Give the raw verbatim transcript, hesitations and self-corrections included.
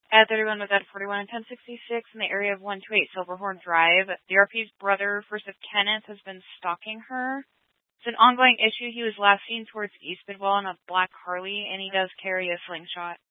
At thirty-one was at forty-one and ten sixty-six in the area of one two eight Silverhorn Drive. The R P's brother, First of Kenneth, has been stalking her. It's an ongoing issue. He was last seen towards East Bidwell in a black Harley, and he does carry a slingshot.